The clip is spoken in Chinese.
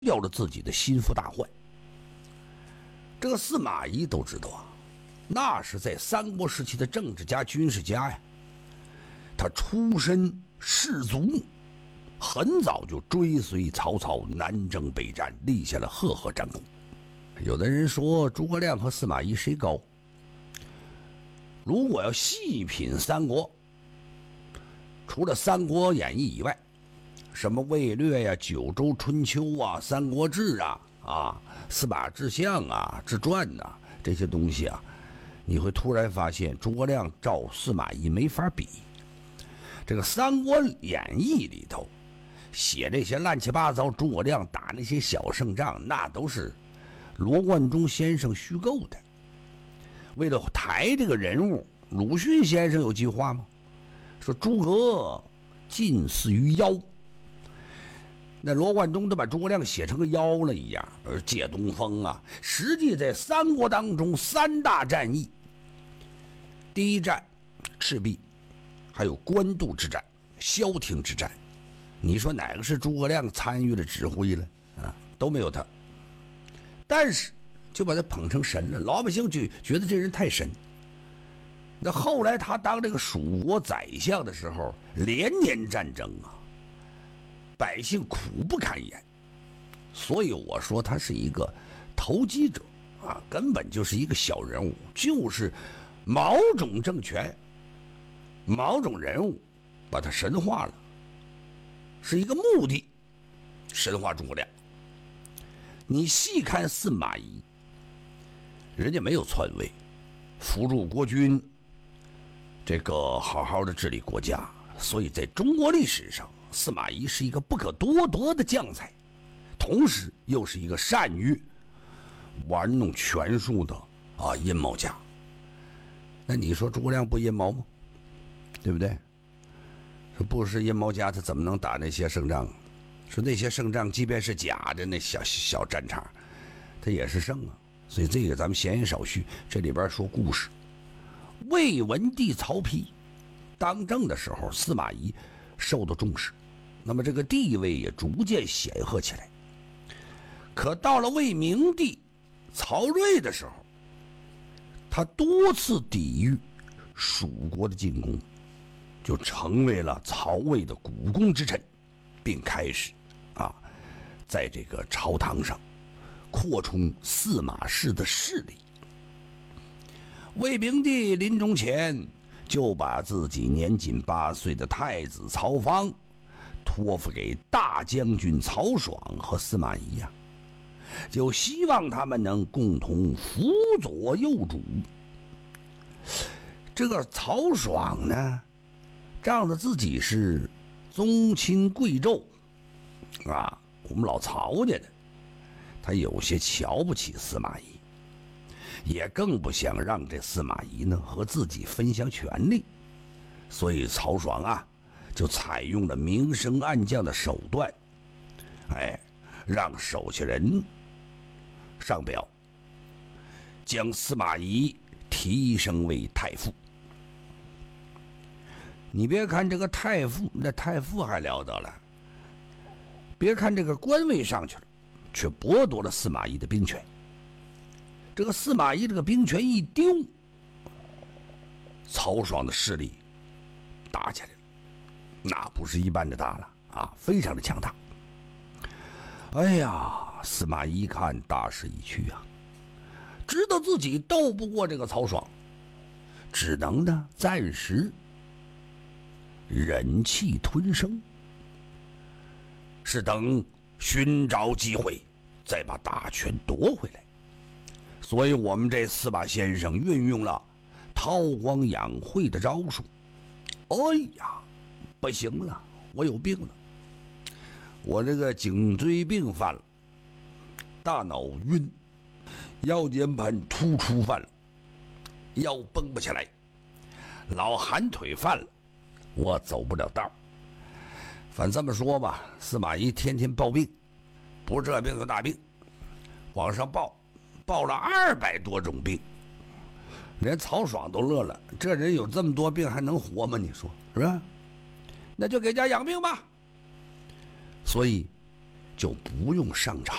掉了自己的心腹大患。这个司马懿都知道啊，那是在三国时期的政治家、军事家呀。他出身士族，很早就追随曹操南征北战，立下了赫赫战功。有的人说诸葛亮和司马懿谁高？如果要细品三国，除了《三国演义》以外，什么魏略呀、九州春秋啊、三国志啊、司马志向啊、志传啊，这些东西啊，你会突然发现诸葛亮照司马懿没法比。这个《三国演义》里头写这些乱七八糟，诸葛亮打那些小胜仗，那都是罗贯中先生虚构的。为了抬这个人物，鲁迅先生有句话吗？说诸葛近似于妖。那罗贯中都把诸葛亮写成个妖了一样，而借东风啊。实际在三国当中三大战役，第一战赤壁，还有官渡之战、萧亭之战，你说哪个是诸葛亮参与了指挥了啊？都没有他。但是就把他捧成神了，老百姓就觉得这人太神。那后来他当这个蜀国宰相的时候，连年战争啊，百姓苦不堪言。所以我说他是一个投机者啊，根本就是一个小人物，就是某种政权、某种人物把他神化了，是一个目的，神化诸葛亮。你细看司马懿，人家没有篡位，扶助国君，这个好好的治理国家，所以在中国历史上，司马懿是一个不可多得的将才，同时又是一个善于玩弄权术的阴谋家。那你说诸葛亮不阴谋吗？对不对？说不是阴谋家，他怎么能打那些胜仗？说那些胜仗即便是假的，那小战场他也是胜啊。所以这个咱们闲言少叙，这里边说故事。魏文帝曹丕当政的时候，司马懿受到重视，那么这个地位也逐渐显赫起来。可到了魏明帝曹睿的时候，他多次抵御蜀国的进攻，就成为了曹魏的股肱之臣，并开始在这个朝堂上扩充司马氏的势力。魏明帝临终前就把自己年仅8岁的太子曹芳托付给大将军曹爽和司马懿呀，就希望他们能共同辅佐幼主。这个曹爽呢，仗着自己是宗亲贵胄我们老曹家的，他有些瞧不起司马懿，也更不想让这司马懿呢和自己分享权力，所以曹爽就采用了明升暗降的手段，让手下人上表，将司马懿提升为太傅。你别看这个太傅，那太傅还了得了，别看这个官位上去了，却剥夺了司马懿的兵权。这个司马懿这个兵权一丢，曹爽的势力打起来了，那不是一般的大了非常的强大。哎呀，司马懿看大势已去知道自己斗不过这个曹爽，只能呢暂时忍气吞声，是等寻找机会再把大权夺回来。所以我们这司马先生运用了韬光养晦的招数。哎呀，不行了，我有病了，我这个颈椎病犯了，大脑晕，腰间盘突出犯了，腰绷不起来，老寒腿犯了，我走不了道。反正这么说吧，司马懿天天报病，不是这病就那病，往上报了200多种病，连曹爽都乐了，这人有这么多病还能活吗？你说是吧？那就给家养病吧。所以就不用上朝。